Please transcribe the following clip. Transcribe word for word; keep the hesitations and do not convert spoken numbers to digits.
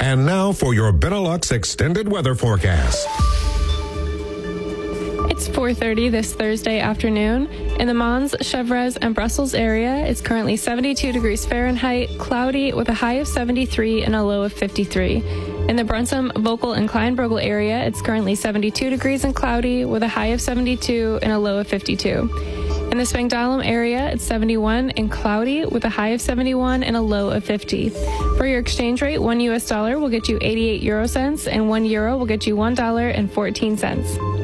And now for your Benelux extended weather forecast. It's four thirty this Thursday afternoon. In the Mons, Chevres, and Brussels area, it's currently seventy-two degrees Fahrenheit, cloudy with a high of seventy-three and a low of fifty-three. In the Brunsum, Vocal, and Kleinbrogel area, it's currently seventy-two degrees and cloudy with a high of seventy-two and a low of fifty-two. In the Spangdahlem area, it's seventy-one and cloudy with a high of seventy-one and a low of fifty. For your exchange rate, one U S dollar will get you eighty-eight euro cents and one euro will get you one dollar and fourteen cents.